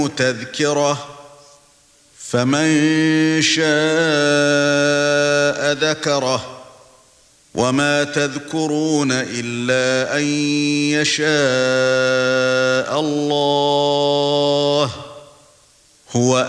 تذكرة فمن شاء ذكره وما تذكرون إلا أن يشاء الله هو